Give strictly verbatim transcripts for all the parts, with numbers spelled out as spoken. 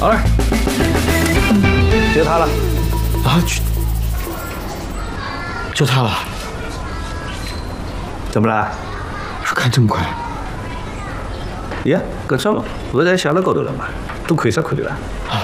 好嘞，就他了。 啊，去，就他了。 怎么了？ 看这么快？ 呀，搿只嘛，不是在写了高头了嘛，多看啥看对伐？啊。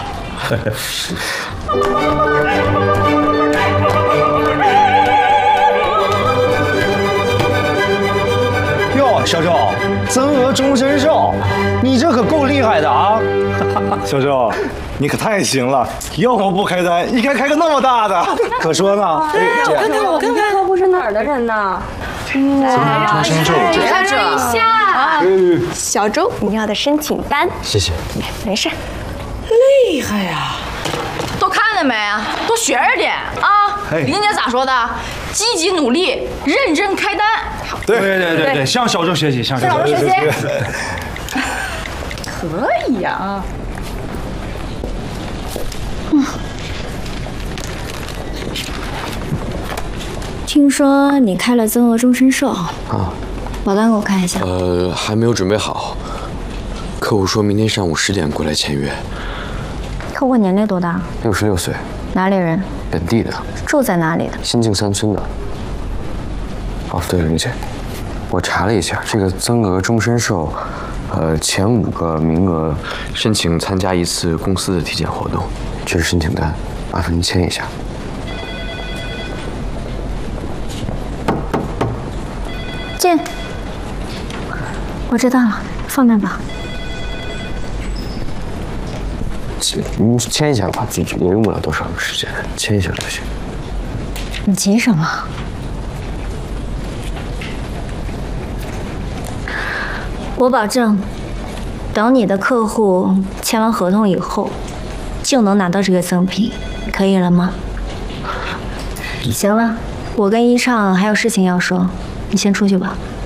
哟，小周，增额终身寿，你这可够厉害的啊！小周，你可太行了，要么不开单，一开开个那么大的，可说呢。 哎，我看看，我看看，可不是哪儿的人呢？ 终身寿， 看一下。小周，你要的申请单。 谢谢。 没事。 厉害呀！都看了没？多学着点啊！人家咋说的？积极努力，认真开单。 对对对对对，向小周学习，向小周学习。 可以呀。 嗯。听说你开了增额终身寿啊？保单给我看一下。 呃，还没有准备好。客户说明天上午十点过来签约。 客户年龄多大？ 六十六岁。 哪里人？ 本地的。 住在哪里的？ 新境三村的。哦，对了，林姐，我查了一下，这个增额终身寿，呃，前五个名额申请参加一次公司的体检活动，这是申请单，麻烦您签一下。 进。我知道了，放那吧。 您签一下吧，也用不了多少时间，签一下就行。 你急什么？我保证，等你的客户签完合同以后，就能拿到这个赠品，可以了吗？行了，我跟一畅还有事情要说，你先出去吧。